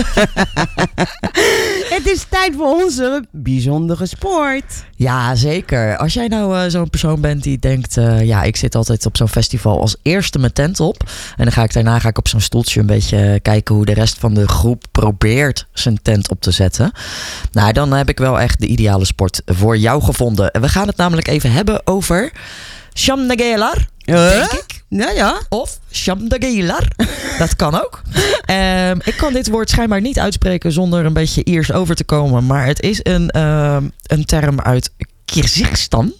Het is tijd voor onze bijzondere sport. Ja, zeker. Als jij nou zo'n persoon bent die denkt... ik zit altijd op zo'n festival als eerste mijn tent op. En dan daarna ga ik op zo'n stoeltje een beetje kijken... hoe de rest van de groep probeert zijn tent op te zetten. Nou, dan heb ik wel echt de ideale sport voor jou gevonden. En we gaan het namelijk even hebben over... Shamdagelar, denk ik. Ja. Of Shamdagelar. Dat kan ook. Ik kan dit woord schijnbaar niet uitspreken zonder een beetje Iers over te komen. Maar het is een term uit Kyrgyzstan.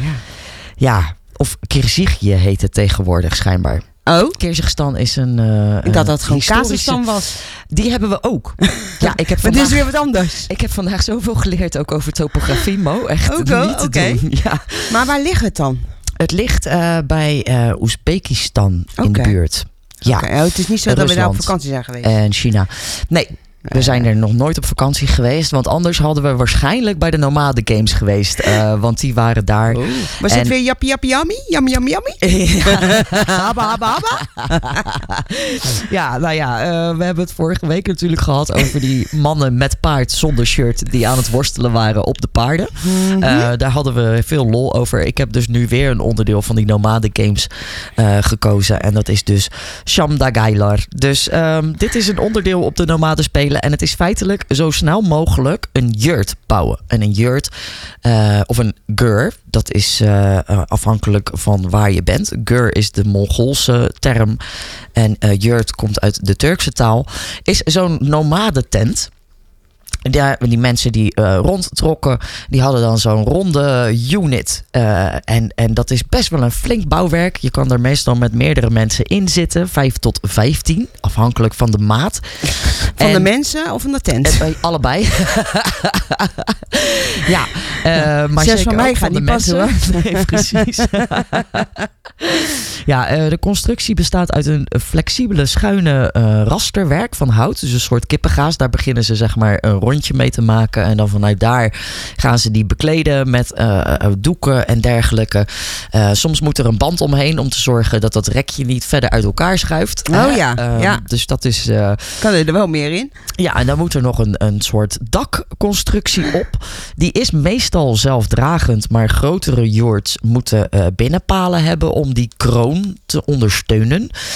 Ja, of Kyrgyzije heet het tegenwoordig schijnbaar. Oh? Kyrgyzstan is een ik dacht dat het gewoon historische... Kazachstan was. Die hebben we ook. Ja, ik heb maar dit is weer wat anders. Ik heb vandaag zoveel geleerd ook over topografie, Mo. Echt niet te doen. Ja. Maar waar ligt het dan? Het ligt bij Oezbekistan in de buurt. Ja. Okay. Het is niet zo dat we daar op vakantie zijn geweest. En China. Nee. We zijn er nog nooit op vakantie geweest. Want anders hadden we waarschijnlijk bij de Nomade Games geweest. Want die waren daar. Was het weer jappie jappie yummy? Yummy yummy yummy? Habba habba habba? Ja, nou ja. We hebben het vorige week natuurlijk gehad over die mannen met paard zonder shirt. Die aan het worstelen waren op de paarden. Daar hadden we veel lol over. Ik heb dus nu weer een onderdeel van die Nomade Games gekozen. En dat is dus Shamdagailar. Dus dit is een onderdeel op de Nomade Spelen. En het is feitelijk zo snel mogelijk een yurt bouwen. En een yurt of een gur, dat is afhankelijk van waar je bent. Gur is de Mongoolse term. En yurt komt uit de Turkse taal. Is zo'n nomadentent. Die mensen die rondtrokken, die hadden dan zo'n ronde unit. En dat is best wel een flink bouwwerk. Je kan er meestal met meerdere mensen in zitten. 5 tot 15, afhankelijk van de maat. Van de mensen of van de tent? Allebei. Ja, maar 6 van mij gaat niet passen, hoor. Nee, precies. Ja, de constructie bestaat uit een flexibele schuine rasterwerk van hout. Dus een soort kippengaas. Daar beginnen ze zeg maar een rondje mee te maken. En dan vanuit daar gaan ze die bekleden met doeken en dergelijke. Soms moet er een band omheen om te zorgen dat dat rekje niet verder uit elkaar schuift. Oh ja. Dus dat is... kan er wel meer in? Ja, en dan moet er nog een soort dakconstructie op. Die is meestal zelfdragend, maar grotere yurts moeten binnenpalen hebben om die kroon te ondersteunen.